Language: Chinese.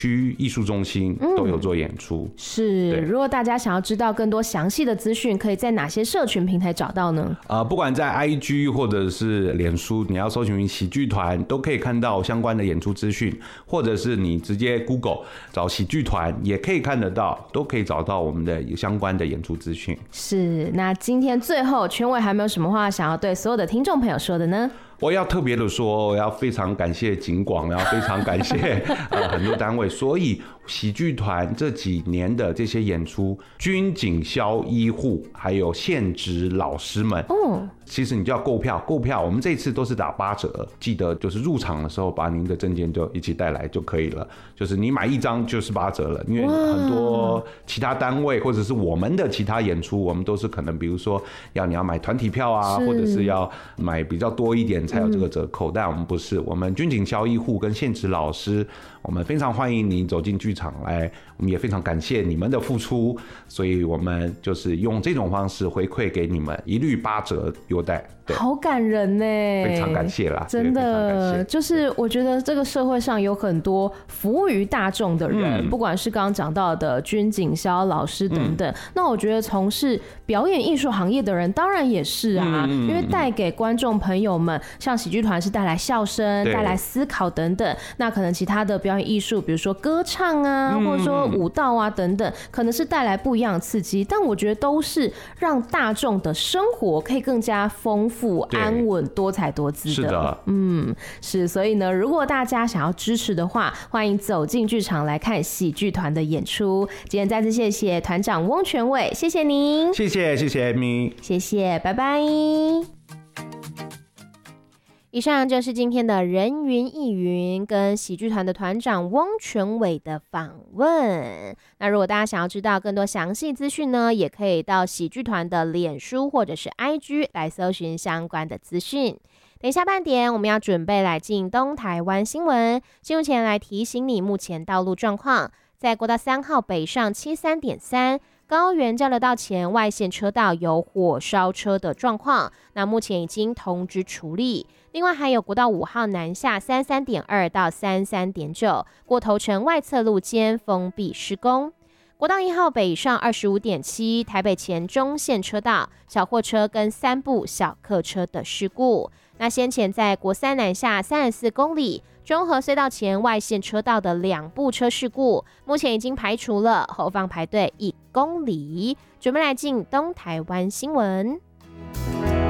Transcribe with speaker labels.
Speaker 1: 区艺术中心都有做演出。
Speaker 2: 是，如果大家想要知道更多详细的资讯，可以在哪些社群平台找到呢？
Speaker 1: 不管在 IG 或者是脸书，你要搜寻喜剧团，都可以看到相关的演出资讯，或者是你直接 Google 找喜剧团，也可以看得到，都可以找到我们的相关的演出资讯。
Speaker 2: 是，那今天最后权伟还没有什么话想要对所有的听众朋友说的呢？
Speaker 1: 我要特别的说，我要非常感谢警广，然后非常感谢很多单位，所以喜剧团这几年的这些演出，军警消医护还有现职老师们，其实你就要购票，我们这次都是打8折，记得就是入场的时候把您的证件就一起带来就可以了，就是你买1张就是8折了，因为很多其他单位或者是我们的其他演出，我们都是可能比如说你要买团体票啊，或者是要买比较多一点才有这个折扣，但我们不是，我们军警消医护跟现职老师，我们非常欢迎你走进剧场来，我们也非常感谢你们的付出，所以我们就是用这种方式回馈给你们，一律8折优待。
Speaker 2: 好感人呢，
Speaker 1: 非常感谢啦，
Speaker 2: 真的就是我觉得这个社会上有很多服务于大众的人，不管是刚刚讲到的军警消老师等等，那我觉得从事表演艺术行业的人当然也是啊，因为带给观众朋友们，像喜剧团是带来笑声、带来思考等等，那可能其他的表演艺术，比如说歌唱啊，或者说舞蹈啊等等，可能是带来不一样的刺激，但我觉得都是让大众的生活可以更加丰富、安稳、多彩多姿的。
Speaker 1: 是的，
Speaker 2: 是，所以呢，如果大家想要支持的话，欢迎走进剧场来看喜剧团的演出。今天再次谢谢团长翁权伟，谢谢您，
Speaker 1: 谢谢 Amy，
Speaker 2: 谢谢，拜拜。以上就是今天的人云亦云跟喜剧团的团长翁权伟的访问。那如果大家想要知道更多详细资讯呢，也可以到喜剧团的脸书或者是 IG 来搜寻相关的资讯。等一下半点我们要准备来进东台湾新闻，进入前来提醒你目前道路状况。在国道3号北上73.3高原交流道前外线车道有火烧车的状况，那目前已经通知处理。另外还有国道5号南下33.2到33.9过头城外侧路间封闭施工。国道1号北上25.7台北前中线车道小货车跟3部小客车的事故。那先前在国3南下34公里中和隧道前外线车道的2部车事故，目前已经排除了，后方排队1公里。准备来进东台湾新闻。